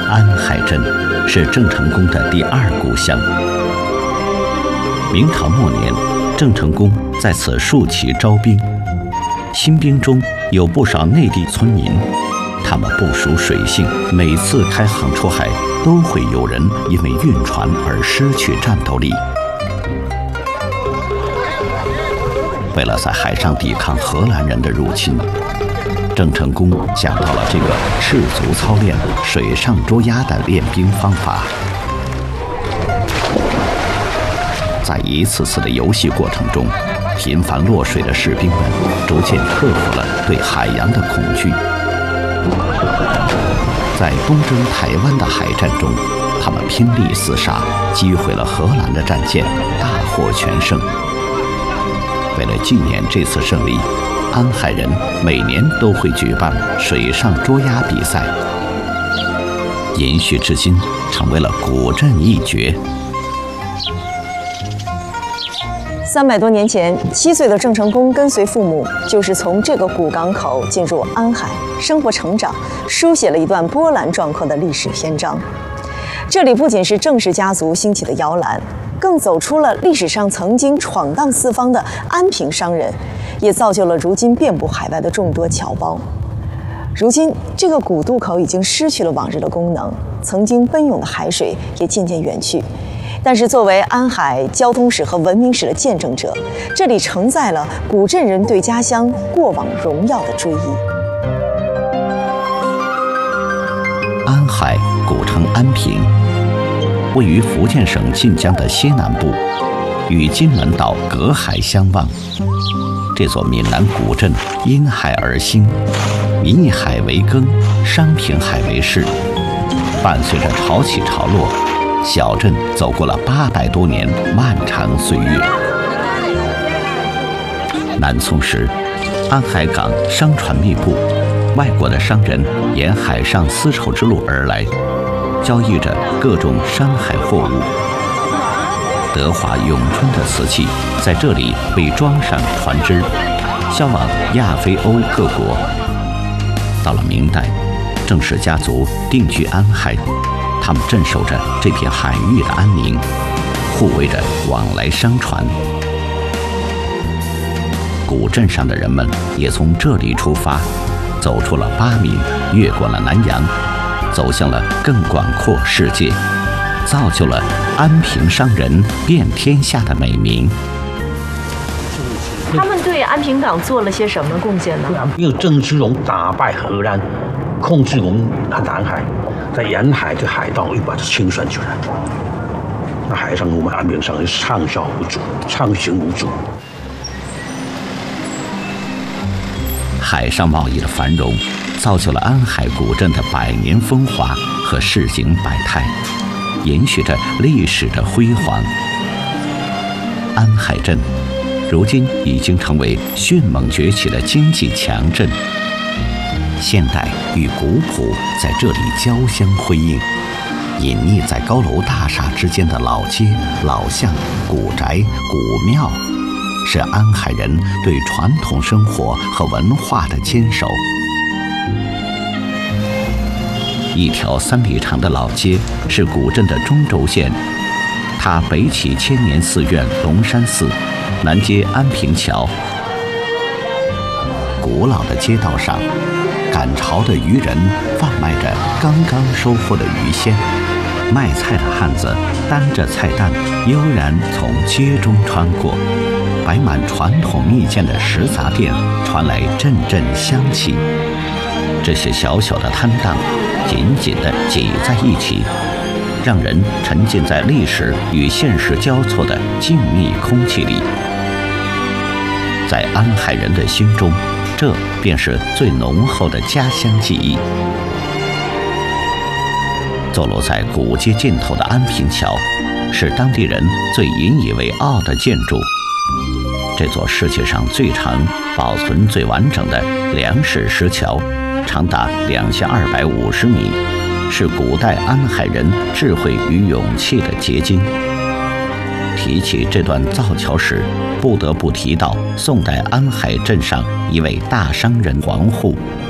安海镇是郑成功的第二故乡。明朝末年，郑成功在此竖旗招兵，新兵中有不少内地村民，他们不熟水性，每次开航出海，都会有人因为晕船而失去战斗力。为了在海上抵抗荷兰人的入侵，郑成功想到了这个赤足操练、水上捉鸭的练兵方法。在一次次的游戏过程中，频繁落水的士兵们逐渐克服了对海洋的恐惧。在东征台湾的海战中，他们拼力厮杀，击毁了荷兰的战舰，大获全胜。为了纪念这次胜利，安海人每年都会举办水上捉鸭比赛，延续至今，成为了古镇一绝。 300多年前，7岁的郑成功跟随父母，就是从这个古港口进入安海，生活成长，书写了一段波澜壮阔的历史篇章。这里不仅是郑氏家族兴起的摇篮，更走出了历史上曾经闯荡四方的安平商人，也造就了如今遍布海外的众多侨胞。如今，这个古渡口已经失去了往日的功能，曾经奔涌的海水也渐渐远去。但是，作为安海交通史和文明史的见证者，这里承载了古镇人对家乡过往荣耀的追忆。 安海古称安平，位于福建省晋江的西南部，与金门岛隔海相望。这座闽南古镇因海而兴，以海为耕，商平海为市。伴随着潮起潮落，小镇走过了800多年漫长岁月。南宋时，安海港商船密布，外国的商人沿海上丝绸之路而来，交易着各种山海货物。德华咏春的瓷器在这里被装上船只，销往亚非欧各国。到了明代，郑氏家族定居安海，他们镇守着这片海域的安宁，护卫着往来商船。古镇上的人们也从这里出发，走出了巴闽，越过了南洋，走向了更广阔世界，造就了安平商人遍天下的美名。 他们对安平港做了些什么贡献呢？ 因为郑芝龙打败荷兰，控制我们南海，在沿海的海盗又把它清算出来。那海上我们安平商人畅销无阻，畅行无阻。 海上贸易的繁荣，造就了安海古镇的100年风华和市井百态，延续着历史的辉煌。安海镇如今已经成为迅猛崛起的经济强镇，现代与古朴在这里交相辉映。隐匿在高楼大厦之间的老街、老巷、古宅、古庙，是安海人对传统生活和文化的坚守。一条3里长的老街是古镇的中轴线，它北起千年寺院龙山寺，南接安平桥。古老的街道上，赶潮的渔人贩卖着刚刚收获的鱼鲜，卖菜的汉子担着菜担悠然从街中穿过，摆满传统蜜饯的食杂店传来阵阵香气。这些小小的摊档紧紧地挤在一起，让人沉浸在历史与现实交错的静谧空气里。在安海人的心中，这便是最浓厚的家乡记忆。坐落在古街尽头的安平桥，是当地人最引以为傲的建筑。这座世界上最长、保存最完整的两史石桥，长达2250米，是古代安海人智慧与勇气的结晶。提起这段造桥史，不得不提到宋代安海镇上一位大商人黄户。